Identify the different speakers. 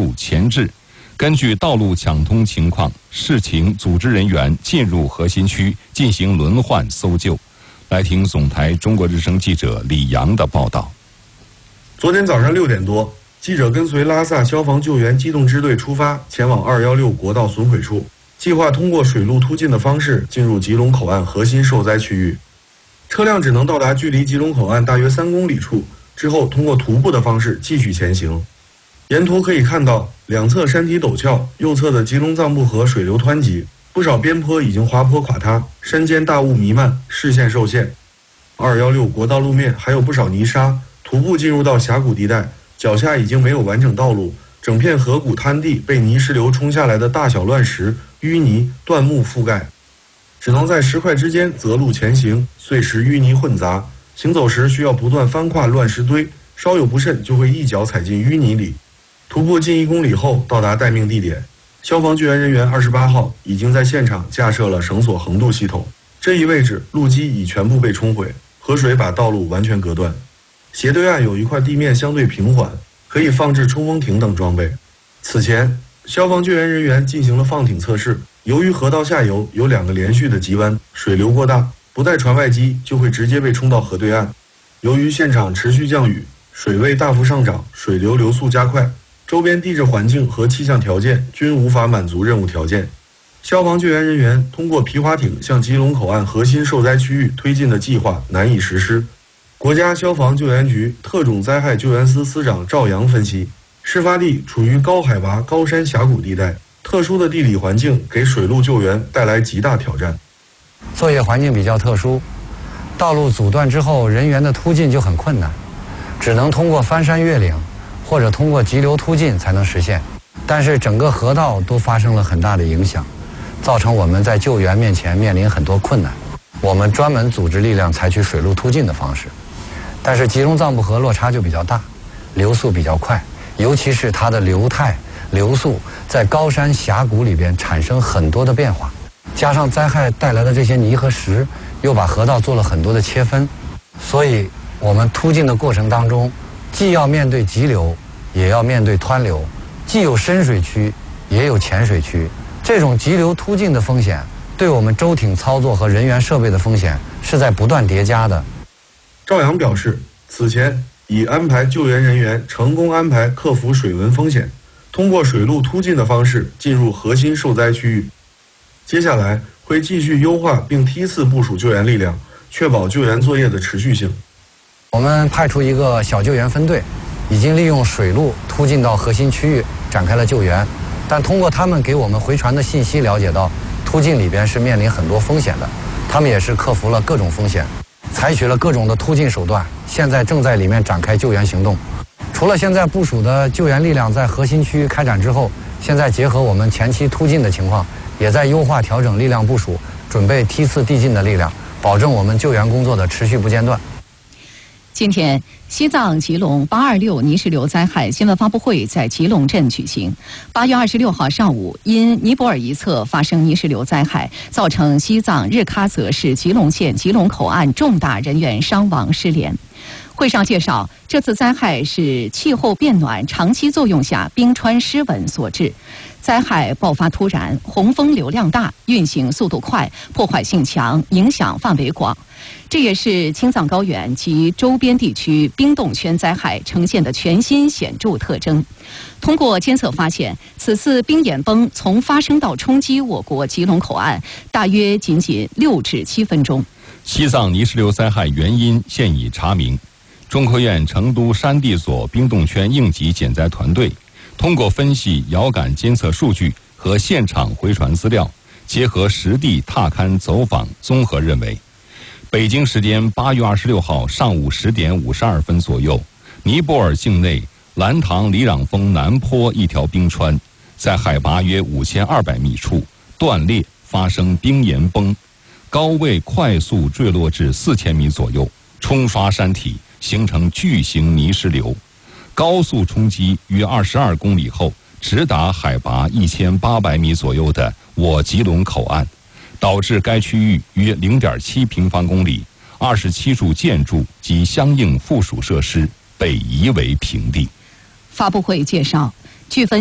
Speaker 1: 处前置，根据道路抢通情况，视情组织人员进入核心区进行轮换搜救。来听总台中国之声记者李阳的报道。
Speaker 2: 昨天早上6点多，记者跟随拉萨消防救援机动支队出发，前往216国道损毁处，计划通过水陆突进的方式进入吉隆口岸核心受灾区域。车辆只能到达距离吉隆口岸大约3公里处，之后通过徒步的方式继续前行。沿途可以看到，两侧山体陡峭，右侧的吉隆藏布河水流湍急，不少边坡已经滑坡垮塌，山间大雾弥漫，视线受限。216国道路面还有不少泥沙，徒步进入到峡谷地带，脚下已经没有完整道路，整片河谷滩地被泥石流冲下来的大小乱石、淤泥、断木覆盖，只能在石块之间择路前行，碎石淤泥混杂，行走时需要不断翻跨乱石堆，稍有不慎就会一脚踩进淤泥里。徒步近1公里后到达待命地点，消防救援人员28号已经在现场架设了绳索横渡系统，这一位置路基已全部被冲毁，河水把道路完全隔断。斜对岸有一块地面相对平缓，可以放置冲锋艇等装备。此前，消防救援人员进行了放艇测试，由于河道下游有2个连续的急弯，水流过大，不带船外机就会直接被冲到河对岸。由于现场持续降雨，水位大幅上涨，水流流速加快，周边地质环境和气象条件均无法满足任务条件。消防救援人员通过皮划艇向吉隆口岸核心受灾区域推进的计划难以实施。国家消防救援局特种灾害救援司司长赵阳分析，事发地处于高海拔高山峡谷地带，特殊的地理环境给水陆救援带来极大挑战。
Speaker 3: 作业环境比较特殊，道路阻断之后，人员的突进就很困难，只能通过翻山越岭或者通过急流突进才能实现。但是整个河道都发生了很大的影响，造成我们在救援面前面临很多困难。我们专门组织力量采取水陆突进的方式，但是吉隆藏布河落差就比较大，流速比较快，尤其是它的流态、流速在高山峡谷里边产生很多的变化，加上灾害带来的这些泥和石，又把河道做了很多的切分，所以我们突进的过程当中，既要面对急流，也要面对湍流，既有深水区，也有浅水区。这种急流突进的风险，对我们舟艇操作和人员设备的风险是在不断叠加的。
Speaker 2: 赵阳表示，此前已安排救援人员成功安排克服水文风险，通过水陆突进的方式进入核心受灾区域。接下来会继续优化并梯次部署救援力量，确保救援作业的持续性。
Speaker 3: 我们派出一个小救援分队，已经利用水路突进到核心区域展开了救援，但通过他们给我们回传的信息了解到，突进里边是面临很多风险的，他们也是克服了各种风险，采取了各种的突进手段，现在正在里面展开救援行动。除了现在部署的救援力量在核心区域开展之后，现在结合我们前期突进的情况，也在优化调整力量部署，准备梯次递进的力量，保证我们救援工作的持续不间断。
Speaker 4: 今天，西藏吉隆826泥石流灾害新闻发布会在吉隆镇举行。8月26号上午，因尼泊尔一侧发生泥石流灾害，造成西藏日喀则市吉隆县吉隆口岸重大人员伤亡失联。会上介绍，这次灾害是气候变暖长期作用下冰川失稳所致。灾害爆发突然，洪峰流量大，运行速度快，破坏性强，影响范围广。这也是青藏高原及周边地区冰冻圈灾害呈现的全新显著特征。通过监测发现，此次冰岩崩从发生到冲击我国吉隆口岸，大约仅6至7分钟。
Speaker 1: 西藏泥石流灾害原因现已查明，中科院成都山地所冰冻圈应急减灾团队通过分析遥感监测数据和现场回传资料，结合实地踏勘走访，综合认为，北京时间8月26号上午10点52分左右，尼泊尔境内兰唐里壤峰南坡一条冰川在海拔约5200米处断裂，发生冰岩崩，高位快速坠落至4000米左右，冲刷山体，形成巨型泥石流，高速冲击约22公里后，直达海拔1800米左右的我吉隆口岸，导致该区域约0.7平方公里27处建筑及相应附属设施被夷为平地。
Speaker 4: 发布会介绍，据分